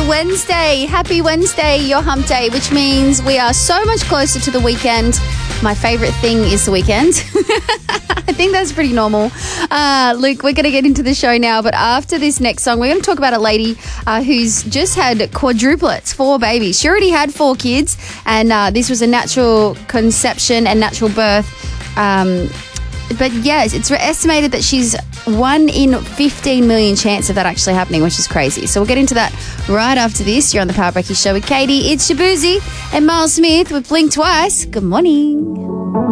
Wednesday. Happy Wednesday, your hump day, which means we are so much closer to the weekend. My favourite thing is the weekend. I think that's pretty normal. Luke, we're going to get into the show now, but after this next song, we're going to talk about a lady who's just had quadruplets, 4 babies. She already had 4 kids, and this was a natural conception and natural birth. But yes, it's estimated that she's 1 in 15 million chance of that actually happening, which is crazy. So we'll get into that right after this. You're on the Power Breakfast Show with Katie. It's Shabuzi and Miles Smith with Blink Twice. Good morning.